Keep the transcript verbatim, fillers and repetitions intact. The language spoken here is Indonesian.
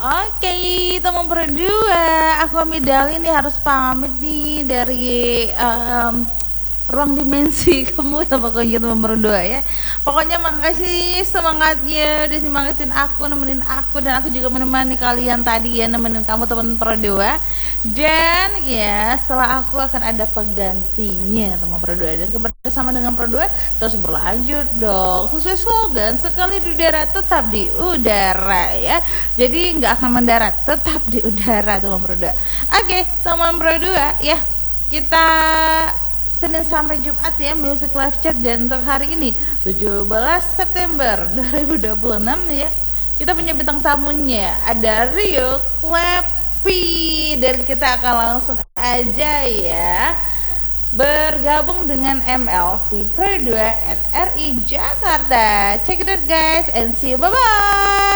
Oke, teman berdua, aku Amidali nih harus pamit nih dari em, ruang dimensi kamu ya pokoknya teman berdua ya. Pokoknya makasih semangatnya udah semangatin aku, nemenin aku, dan aku juga menemani kalian tadi ya, nemenin kamu teman berdua. Dan ya setelah aku akan ada penggantinya teman berdua, dan bersama dengan berdua terus berlanjut dong sesuai slogan sekali di udara tetap di udara ya. Jadi nggak akan mendarat, tetap di udara teman berdua. Oke teman berdua ya, kita Senin sampai Jumat ya Music Live Chat, dan untuk hari ini tujuh belas September dua ribu dua puluh enam ya, kita punya bintang tamunya ada Rio Klepi, dan kita akan langsung aja ya bergabung dengan M L C Pro dua N R I Jakarta. Check it out guys and see you, bye bye.